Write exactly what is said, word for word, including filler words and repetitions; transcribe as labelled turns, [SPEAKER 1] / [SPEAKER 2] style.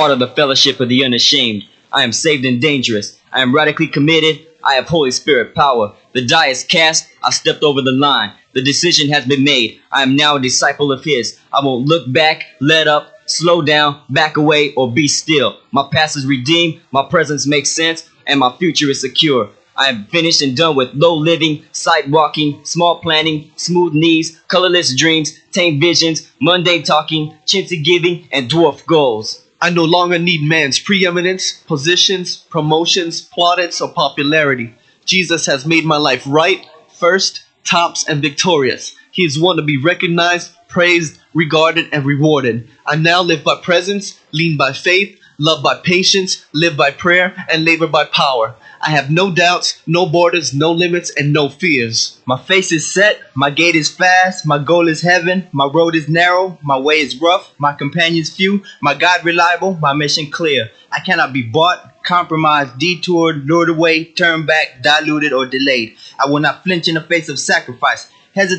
[SPEAKER 1] part of the fellowship of the unashamed. I am saved and dangerous. I am radically committed. I have Holy Spirit power. The die is cast. I stepped over the line. The decision has been made. I am now a disciple of His. I won't look back, let up, slow down, back away, or be still. My past is redeemed. My presence makes sense. And my future is secure. I am finished and done with low living, sight walking, small planning, smooth knees, colorless dreams, tame visions, mundane talking, chintzy giving, and dwarf goals.
[SPEAKER 2] I no longer need man's preeminence, positions, promotions, plaudits, or popularity. Jesus has made my life right, first, tops, and victorious. He is one to be recognized, praised, regarded, and rewarded. I now live by presence, lean by faith, love by patience, live by prayer, and labor by power. I have no doubts, no borders, no limits, and no fears.
[SPEAKER 3] My face is set, my gait is fast, my goal is heaven, my road is narrow, my way is rough, my companions few, my God reliable, my mission clear. I cannot be bought, compromised, detoured, lured away, turned back, diluted, or delayed. I will not flinch in the face of sacrifice, hesitate